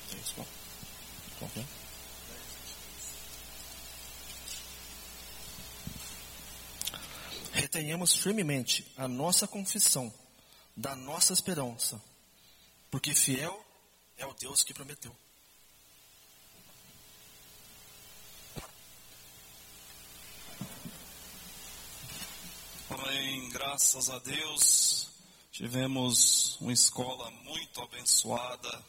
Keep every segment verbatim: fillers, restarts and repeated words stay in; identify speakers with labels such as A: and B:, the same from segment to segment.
A: Retenhamos firmemente a nossa confissão da nossa esperança, porque fiel é o Deus que prometeu.
B: Amém, graças a Deus, tivemos uma escola muito abençoada.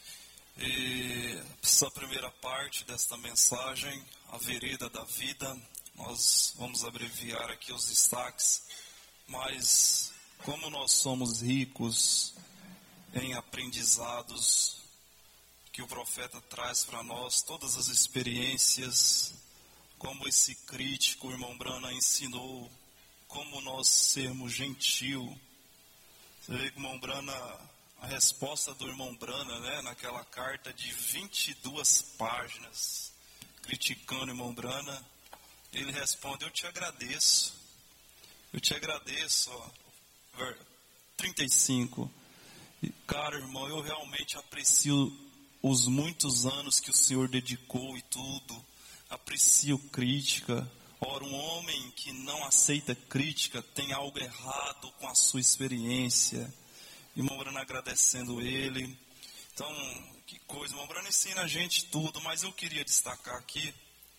B: E essa primeira parte desta mensagem, a vereda da vida, nós vamos abreviar aqui os destaques, mas como nós somos ricos em aprendizados que o profeta traz para nós, todas as experiências, como esse crítico, o irmão Brana ensinou, como nós sermos gentil. Você vê que o irmão Brana, a resposta do irmão Brana, né, naquela carta de vinte e duas páginas, criticando o irmão Brana, ele responde: eu te agradeço, eu te agradeço, ó, trinta e cinco, cara, irmão, eu realmente aprecio os muitos anos que o Senhor dedicou e tudo, aprecio crítica. Ora, um homem que não aceita crítica tem algo errado com a sua experiência. Irmão Brana agradecendo ele. Então, que coisa, irmão Brana ensina a gente tudo, mas eu queria destacar aqui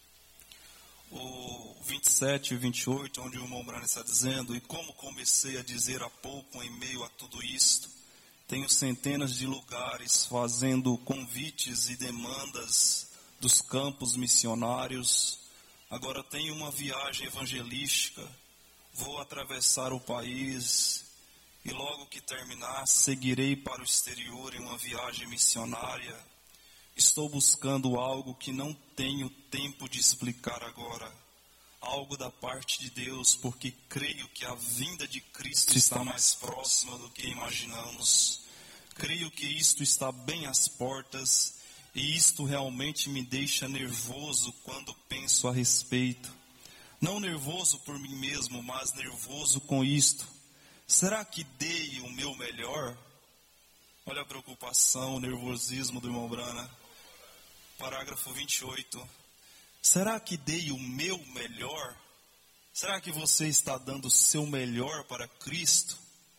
B: o vinte e sete e vinte e oito, onde o irmão Brana está dizendo: e como comecei a dizer há pouco, em meio a tudo isto, tenho centenas de lugares fazendo convites e demandas dos campos missionários. Agora tenho uma viagem evangelística, vou atravessar o país e logo que terminar seguirei para o exterior em uma viagem missionária. Estou buscando algo que não tenho tempo de explicar agora, algo da parte de Deus, porque creio que a vinda de Cristo está mais próxima do que imaginamos. Creio que isto está bem às portas. E isto realmente me deixa nervoso quando penso a respeito. Não nervoso por mim mesmo, mas nervoso com isto. Será que dei o meu melhor? Olha a preocupação, o nervosismo do irmão Brana. Parágrafo vinte e oito. Será que dei o meu melhor? Será que você está dando o seu melhor para Cristo?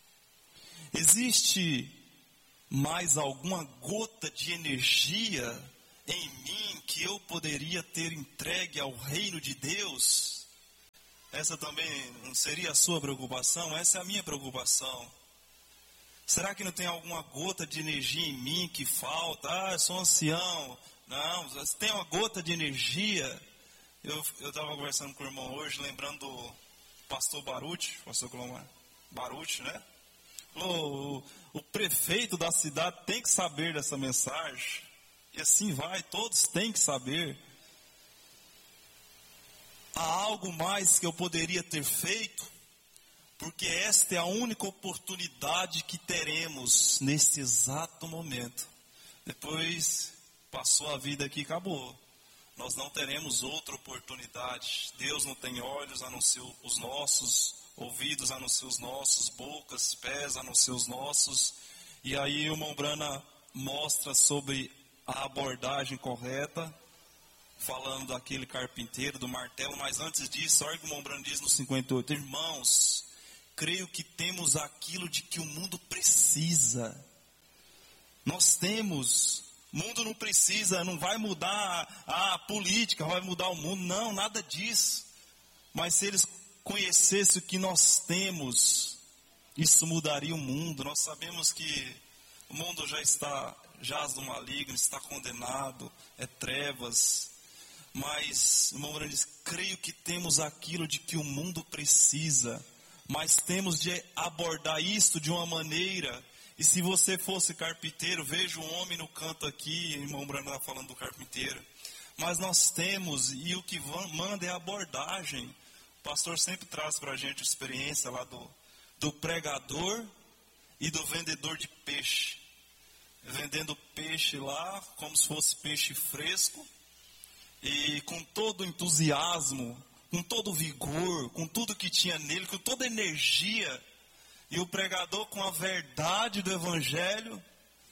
B: Existe mais alguma gota de energia em mim que eu poderia ter entregue ao reino de Deus? Essa também não seria a sua preocupação? Essa é a minha preocupação. Será que não tem alguma gota de energia em mim que falta? Ah, eu sou ancião. Não, tem uma gota de energia. Eu estava conversando com o irmão hoje, lembrando do pastor Baruch, pastor Clomar, Baruch, né? O, o prefeito da cidade tem que saber dessa mensagem. E assim vai, todos têm que saber. Há algo mais que eu poderia ter feito, porque esta é a única oportunidade que teremos nesse exato momento. Depois passou a vida aqui e acabou. Nós não teremos outra oportunidade. Deus não tem olhos a não ser os nossos, ouvidos a não ser os nossos, bocas, pés a não ser os nossos. E aí o irmão Brana mostra sobre a abordagem correta, falando daquele carpinteiro, do martelo. Mas antes disso, olha o que o irmão Brana diz no cinquenta e oito. Irmãos, creio que temos aquilo de que o mundo precisa. Nós temos. O mundo não precisa, não vai mudar a política, vai mudar o mundo. Não, nada disso. Mas se eles conhecesse o que nós temos, isso mudaria o mundo. Nós sabemos que o mundo já está, jaz do maligno, está condenado, é trevas. Mas, irmão Brana diz, creio que temos aquilo de que o mundo precisa, mas temos de abordar isto de uma maneira. E se você fosse carpinteiro, veja um homem no canto aqui, irmão Brana está falando do carpinteiro. Mas nós temos, e o que manda é a abordagem. O pastor sempre traz para a gente a experiência lá do, do pregador e do vendedor de peixe. Vendendo peixe lá, como se fosse peixe fresco. E com todo o entusiasmo, com todo o vigor, com tudo que tinha nele, com toda a energia. E o pregador com a verdade do evangelho.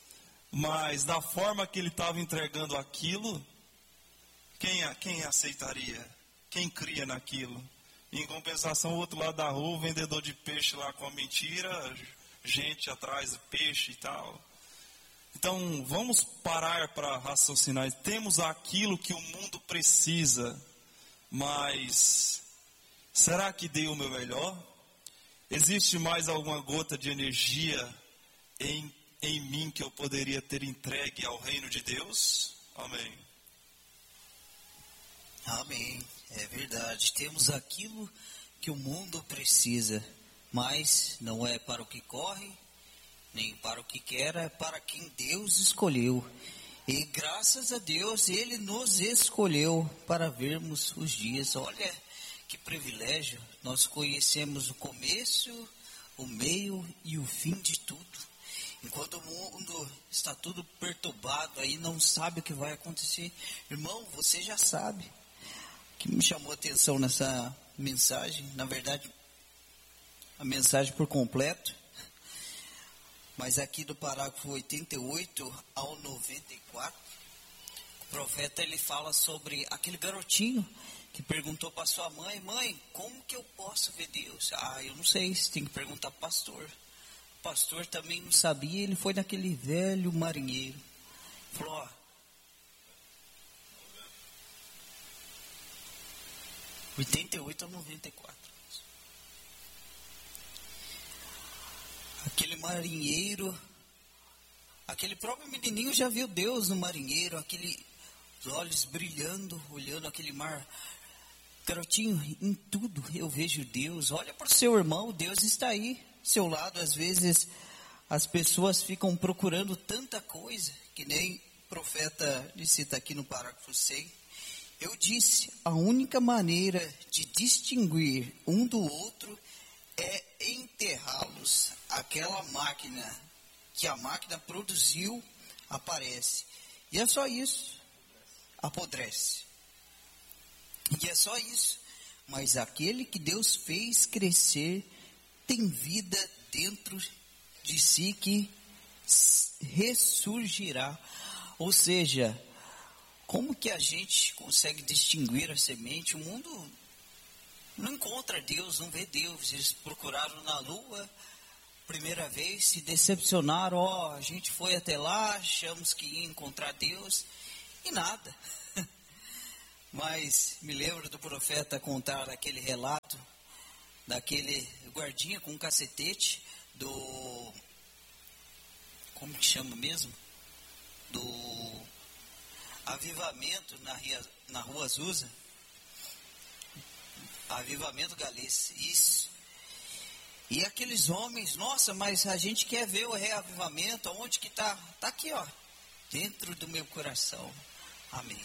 B: mas da forma que ele estava entregando aquilo, quem, quem aceitaria? Quem cria naquilo? Em compensação, o outro lado da rua, o vendedor de peixe lá com a mentira, gente atrás do peixe e tal. Então, vamos parar para raciocinar. Temos aquilo que o mundo precisa, mas será que dei o meu melhor? Existe mais alguma gota de energia em, em mim que eu poderia ter entregue ao reino de Deus? Amém.
C: Amém. É verdade. Temos aquilo que o mundo precisa, mas não é para o que corre, nem para o que quer, é para quem Deus escolheu. E graças a Deus, Ele nos escolheu para vermos os dias. Olha que privilégio, nós conhecemos o começo, o meio e o fim de tudo. Enquanto o mundo está tudo perturbado aí, não sabe o que vai acontecer. Irmão, você já sabe. O que me chamou a atenção nessa mensagem, na verdade, a mensagem por completo, mas aqui do parágrafo oitenta e oito ao noventa e quatro, o profeta ele fala sobre aquele garotinho que perguntou para sua mãe: mãe, como que eu posso ver Deus? Ah, eu não sei, você tem que perguntar para o pastor. O pastor também não sabia, ele foi naquele velho marinheiro. Falou: ó, oitenta e oito a noventa e quatro. Aquele marinheiro, aquele próprio menininho já viu Deus no marinheiro, aquele olhos brilhando, olhando aquele mar. Garotinho, em tudo eu vejo Deus. Olha para o seu irmão, Deus está aí, seu lado. Às vezes as pessoas ficam procurando tanta coisa, que nem o profeta lhe cita aqui no parágrafo cem. Eu disse, a única maneira de distinguir um do outro é enterrá-los. Aquela máquina que a máquina produziu aparece. E é só isso. Apodrece. E é só isso. Mas aquele que Deus fez crescer tem vida dentro de si que ressurgirá. Ou seja, como que a gente consegue distinguir a semente? O mundo não encontra Deus, não vê Deus. Eles procuraram na lua, primeira vez, se decepcionaram. Ó, oh, a gente foi até lá, achamos que ia encontrar Deus e nada. Mas me lembro do profeta contar aquele relato, daquele guardinha com um cacetete, do... como que chama mesmo? Do... Avivamento na, na Rua Azusa. Avivamento Galês, isso. E aqueles homens, nossa, mas a gente quer ver o reavivamento, onde que está? Está aqui, ó, dentro do meu coração. Amém.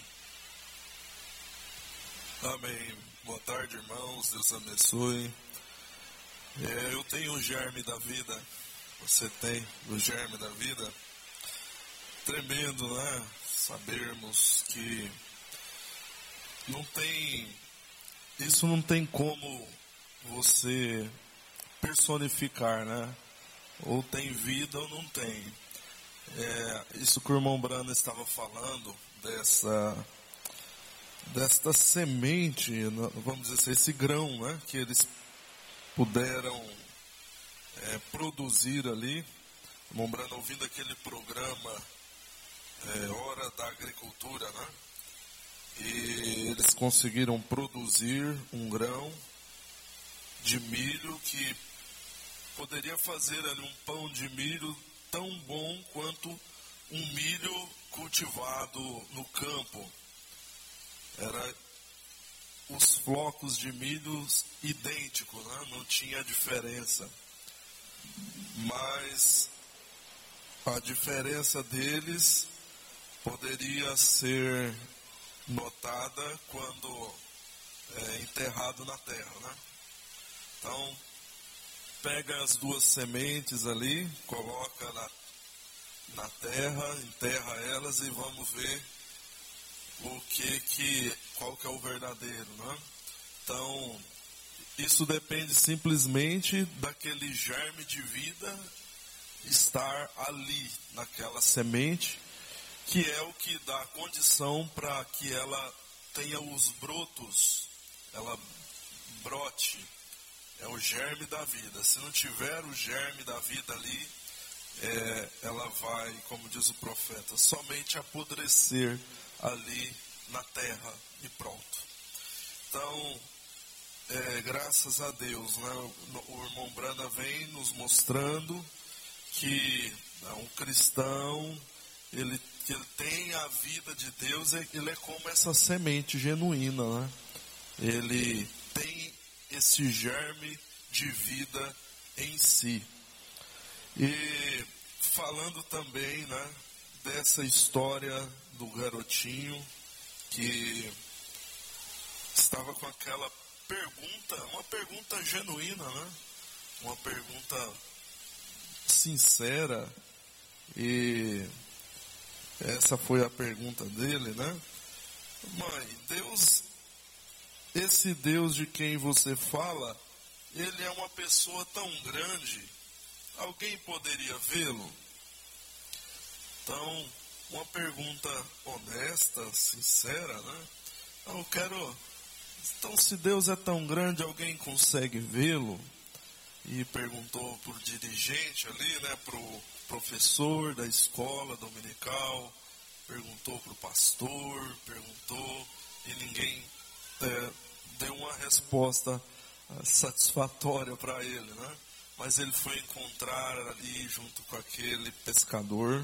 D: Amém. Boa tarde, irmãos, Deus abençoe. É, eu tenho o germe da vida, você tem o germe da vida. Tremendo, né? Sabermos que não tem, isso não tem como você personificar, né? Ou tem vida ou não tem. É, isso que o irmão Brano estava falando, dessa, desta semente, vamos dizer assim, esse grão, né? Que eles puderam é, produzir ali. O irmão Brano ouvindo aquele programa É, Hora da Agricultura, né? E eles conseguiram produzir um grão de milho que poderia fazer ali um pão de milho tão bom quanto um milho cultivado no campo. Era os flocos de milho idênticos, né? Não tinha diferença. Mas a diferença deles poderia ser notada quando é enterrado na terra, né? Então, pega as duas sementes ali, coloca na, na terra, enterra elas e vamos ver o que que, qual que é o verdadeiro, né? Então, isso depende simplesmente daquele germe de vida estar ali, naquela semente, que é o que dá condição para que ela tenha os brotos, ela brote, é o germe da vida. Se não tiver o germe da vida ali, é, ela vai, como diz o profeta, somente apodrecer ali na terra e pronto. Então, é, graças a Deus, né, o, o irmão Brana vem nos mostrando que né, um cristão, ele, que ele tem a vida de Deus, ele é como essa semente genuína, né? Ele tem esse germe de vida em si. E falando também, né, dessa história do garotinho que estava com aquela pergunta, uma pergunta genuína, né? Uma pergunta sincera, e essa foi a pergunta dele, né? Mãe, Deus, esse Deus de quem você fala, ele é uma pessoa tão grande, alguém poderia vê-lo? Então, uma pergunta honesta, sincera, né? Eu quero, então se Deus é tão grande, alguém consegue vê-lo? E perguntou para o dirigente ali, né, para o professor da escola dominical, perguntou para o pastor, perguntou, e ninguém é, deu uma resposta satisfatória para ele, né? Mas ele foi encontrar ali junto com aquele pescador,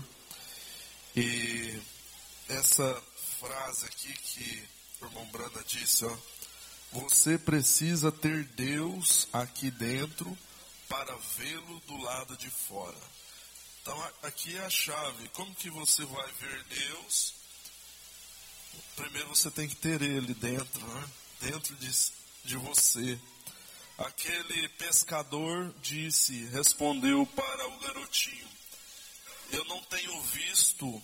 D: e essa frase aqui que o irmão Brana disse, ó, você precisa ter Deus aqui dentro para vê-lo do lado de fora. Então aqui é a chave. Como que você vai ver Deus? Primeiro você tem que ter Ele dentro, né? Dentro de, de você. Aquele pescador disse, respondeu para o garotinho, eu não tenho visto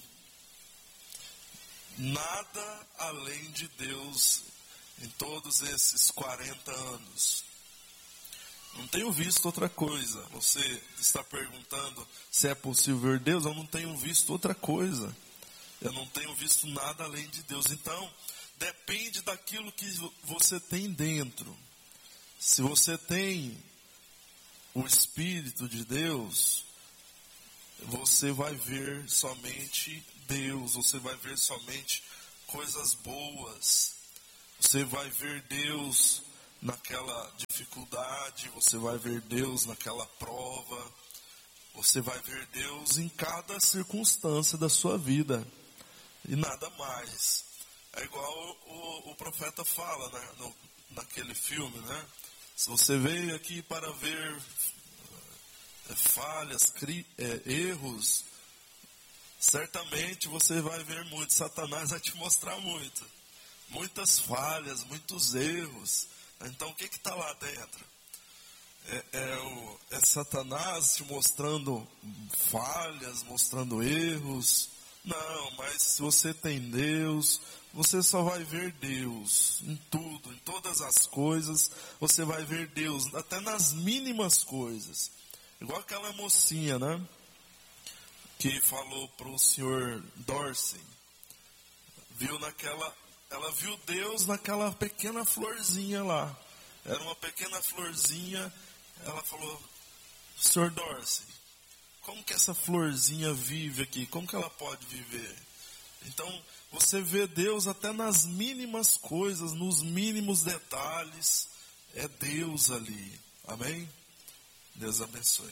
D: nada além de Deus em todos esses quarenta anos. Não tenho visto outra coisa. Você está perguntando se é possível ver Deus? Eu não tenho visto outra coisa. Eu não tenho visto nada além de Deus. Então, depende daquilo que você tem dentro. Se você tem o Espírito de Deus, você vai ver somente Deus. Você vai ver somente coisas boas. Você vai ver Deus naquela dificuldade, você vai ver Deus naquela prova, você vai ver Deus em cada circunstância da sua vida, e nada mais. É igual o, o profeta fala, né, no, naquele filme, né? Se você veio aqui para ver é, falhas, cri, é, erros, certamente você vai ver muito, Satanás vai te mostrar muito. Muitas falhas, muitos erros. Então o que está lá dentro? É, é, o, é Satanás te mostrando falhas, mostrando erros? Não, mas se você tem Deus, você só vai ver Deus em tudo, em todas as coisas, você vai ver Deus, até nas mínimas coisas. Igual aquela mocinha, né? Que falou para o senhor Dorsey, viu naquela... Ela viu Deus naquela pequena florzinha lá. Era uma pequena florzinha. Ela falou, senhor Dorsey, como que essa florzinha vive aqui? Como que ela pode viver? Então, você vê Deus até nas mínimas coisas, nos mínimos detalhes. É Deus ali. Amém? Deus abençoe.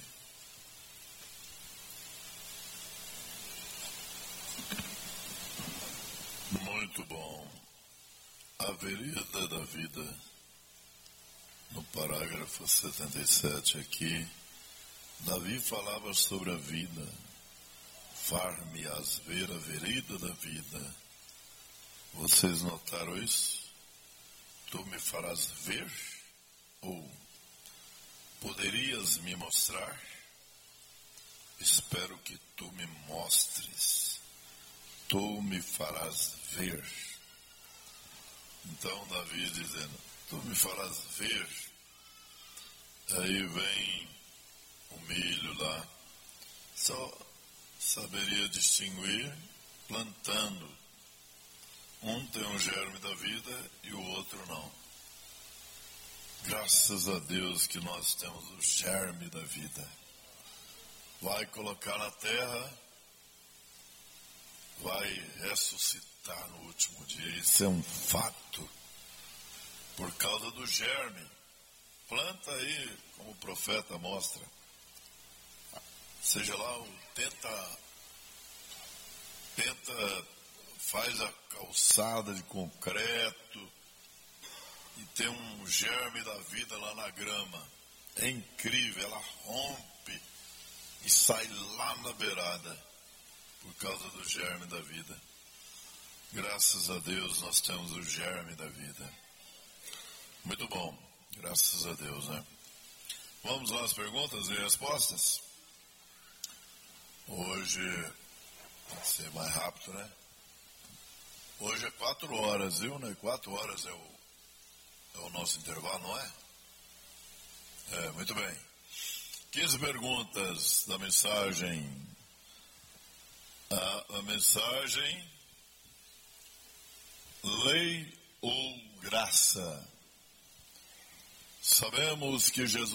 E: Muito bom. A vereda da vida, no parágrafo setenta e sete aqui, Davi falava sobre a vida. Far-me-ás ver a vereda da vida. Vocês notaram isso? Tu me farás ver? Ou poderias me mostrar? Espero que tu me mostres. Tu me farás ver. Então Davi dizendo, tu me farás ver. Aí vem o milho lá, Só saberia distinguir plantando. Um tem um germe da vida e o outro não. Graças a Deus que nós temos o germe da vida. Vai colocar na terra, vai ressuscitar no último dia. Isso é um fato. Por causa do germe. Planta aí, como o profeta mostra. Seja lá, tenta, tenta, faz a calçada de concreto e tem um germe da vida lá na grama. É incrível, ela rompe e sai lá na beirada por causa do germe da vida. Graças a Deus nós temos o germe da vida. Muito bom, graças a Deus, né? Vamos lá às perguntas e respostas? Hoje, tem que ser mais rápido, né? Hoje é quatro horas, viu, né? Quatro horas é o, é o nosso intervalo, não é? É, muito bem. quinze perguntas da mensagem. A, a mensagem, lei ou graça? Sabemos que Jesus